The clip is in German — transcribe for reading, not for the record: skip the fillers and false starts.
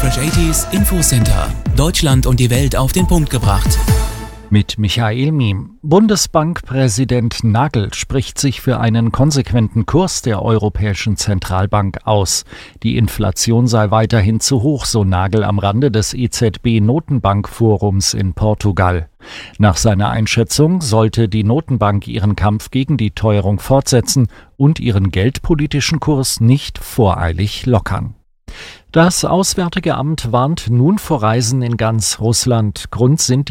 Fresh 80s Infocenter. Deutschland und die Welt auf den Punkt gebracht. Mit Michael Miem. Bundesbankpräsident Nagel spricht sich für einen konsequenten Kurs der Europäischen Zentralbank aus. Die Inflation sei weiterhin zu hoch, so Nagel am Rande des EZB-Notenbankforums in Portugal. Nach seiner Einschätzung sollte die Notenbank ihren Kampf gegen die Teuerung fortsetzen und ihren geldpolitischen Kurs nicht voreilig lockern. Das Auswärtige Amt warnt nun vor Reisen in ganz Russland. Grund sind